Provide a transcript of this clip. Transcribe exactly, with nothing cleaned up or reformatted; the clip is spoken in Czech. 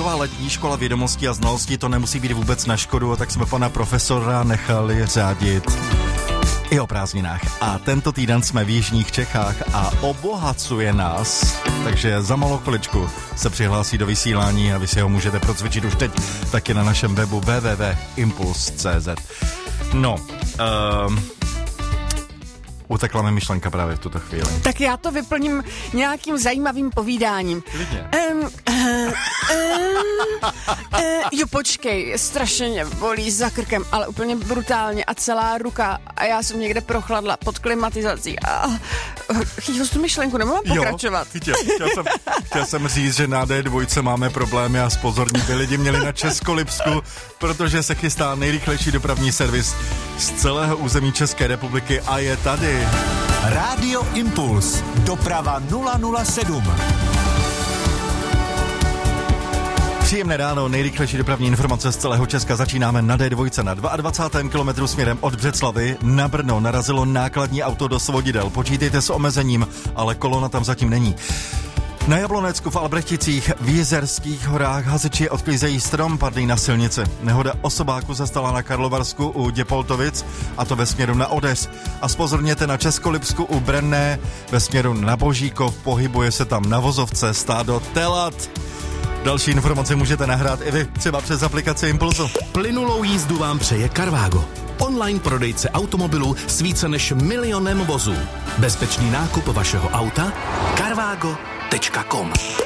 taková letní škola vědomostí a znalostí, to nemusí být vůbec na škodu, tak jsme pana profesora nechali řádit i o prázdninách. A tento týden jsme v jižních Čechách a obohacuje nás, takže za malou chviličku se přihlásí do vysílání a vy si ho můžete procvičit už teď taky na našem webu w w w tečka impuls tečka c z. No, um, utekla mi myšlenka právě v tuto chvíli. Tak já to vyplním nějakým zajímavým povídáním. Klidně. Um, uh, uh, uh, jo, počkej, strašně mě bolí za krkem, ale úplně brutálně a celá ruka a já jsem někde prochladla pod klimatizací a chytil tu myšlenku, nemám pokračovat. Jo, chytil. Chtěl jsem, chtěl jsem říct, že na D dva máme problémy a zpozorní by lidi měli na Českolipsku, protože se chystá nejrychlejší dopravní servis z celého území České republiky a je tady. Rádio Impuls. Doprava nula nula sedm. Příjemné ráno, nejrychlejší dopravní informace z celého Česka. Začínáme na D dva na dvacátém druhém kilometru směrem od Břeclavy. Na Brno narazilo nákladní auto do svodidel. Počítejte s omezením, ale kolona tam zatím není. Na Jablonecku v Albrechticích v Jizerských horách hasiči odklízejí strom padlý na silnici. Nehoda osobáku se stala na Karlovarsku u Děpoltovic, a to ve směru na Odeř. A zpozorněte na Českolipsku u Brenné ve směru na Božíkov, pohybuje se tam na vozovce stádo telat. Další informace můžete nahrát i vy, třeba přes aplikaci Impulzu. Plynulou jízdu vám přeje Carvago. Online prodejce automobilů s více než milionem vozů. Bezpečný nákup vašeho auta carvago tečka com.